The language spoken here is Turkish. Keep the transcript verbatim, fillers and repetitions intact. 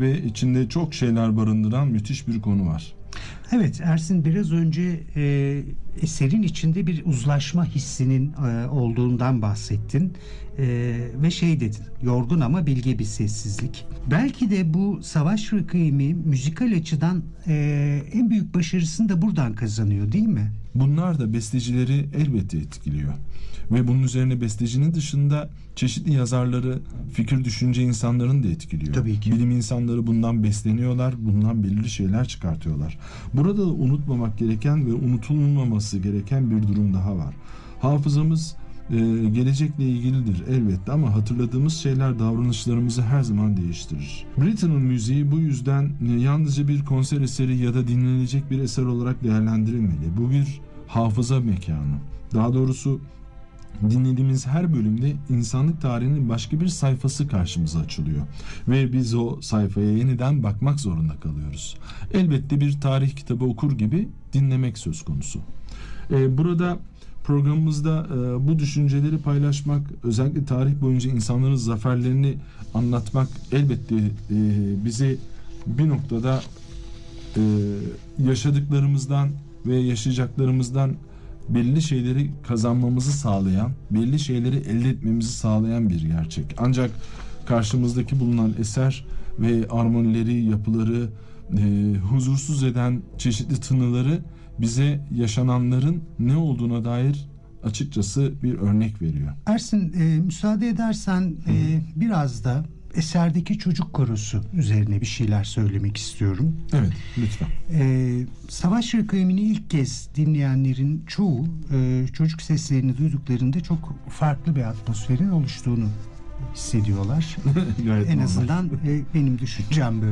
ve içinde çok şeyler barındıran müthiş bir konu var. Evet Ersin, biraz önce e, eserin içinde bir uzlaşma hissinin e, olduğundan bahsettin e, ve şey dedin, yorgun ama bilge bir sessizlik. Belki de bu Savaş Requiem'i müzikal açıdan e, en büyük başarısını da buradan kazanıyor, değil mi? Bunlar da bestecileri elbette etkiliyor. Ve bunun üzerine bestecinin dışında çeşitli yazarları, fikir düşünce insanlarını da etkiliyor. Tabii ki. Bilim insanları bundan besleniyorlar, bundan belirli şeyler çıkartıyorlar. Burada da unutmamak gereken ve unutulmaması gereken bir durum daha var. Hafızamız e, gelecekle ilgilidir elbette ama hatırladığımız şeyler davranışlarımızı her zaman değiştirir. Britten'ın müziği bu yüzden yalnızca bir konser eseri ya da dinlenecek bir eser olarak değerlendirilmeli. Bu bir hafıza mekanı. Daha doğrusu dinlediğimiz her bölümde insanlık tarihinin başka bir sayfası karşımıza açılıyor ve biz o sayfaya yeniden bakmak zorunda kalıyoruz. Elbette bir tarih kitabı okur gibi dinlemek söz konusu. Ee, burada programımızda e, bu düşünceleri paylaşmak, özellikle tarih boyunca insanların zaferlerini anlatmak elbette e, bizi bir noktada e, yaşadıklarımızdan ve yaşayacaklarımızdan belli şeyleri kazanmamızı sağlayan, belli şeyleri elde etmemizi sağlayan bir gerçek. Ancak karşımızdaki bulunan eser ve armonileri, yapıları, e, huzursuz eden çeşitli tınıları bize yaşananların ne olduğuna dair açıkçası bir örnek veriyor. Ersin, e, müsaade edersen e, biraz da eserdeki çocuk korosu üzerine bir şeyler söylemek istiyorum. Evet, lütfen. Ee, Savaş Requiem'ini ilk kez dinleyenlerin çoğu e, çocuk seslerini duyduklarında çok farklı bir atmosferin oluştuğunu hissediyorlar. En normal. azından e, benim düşüncem böyle.